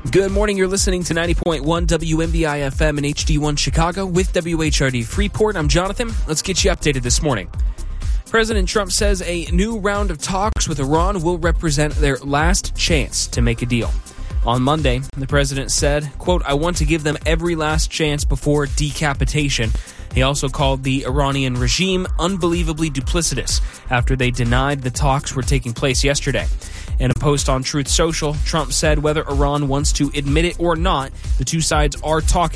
Good morning. You're listening to 90.1 WMBI FM in HD1 Chicago with WHRD Freeport. I'm Jonathan. Let's get you updated this morning. President Trump says a new round of talks with Iran will represent their last chance to make a deal. On Monday, the president said, quote, "I want to give them every last chance before decapitation." He also called the Iranian regime unbelievably duplicitous after they denied the talks were taking place yesterday. In a post on Truth Social, Trump said whether Iran wants to admit it or not, the two sides are talking.